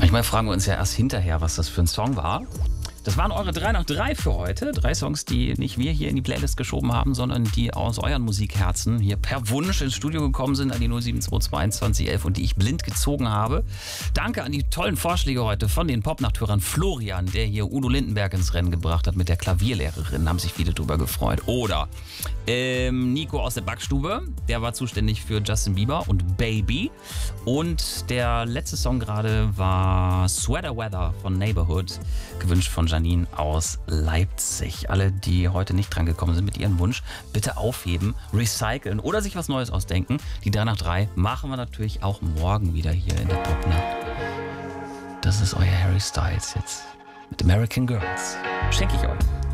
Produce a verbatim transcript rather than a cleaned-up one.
Manchmal fragen wir uns ja erst hinterher, was das für ein Song war. Das waren eure drei nach drei für heute. Drei Songs, die nicht wir hier in die Playlist geschoben haben, sondern die aus euren Musikherzen hier per Wunsch ins Studio gekommen sind an die null sieben zwei zwei einundzwanzig elf und die ich blind gezogen habe. Danke an die tollen Vorschläge heute von den Popnachthörern. Florian, der hier Udo Lindenberg ins Rennen gebracht hat mit der Klavierlehrerin. Haben sich viele drüber gefreut. Oder ähm, Nico aus der Backstube. Der war zuständig für Justin Bieber und Baby. Und der letzte Song gerade war Sweater Weather von Neighborhood. Gewünscht von Janine aus Leipzig. Alle, die heute nicht dran gekommen sind mit ihrem Wunsch, bitte aufheben, recyceln oder sich was Neues ausdenken. Die drei nach drei machen wir natürlich auch morgen wieder hier in der Popnacht. Das ist euer Harry Styles jetzt mit American Girls. Schenke ich euch.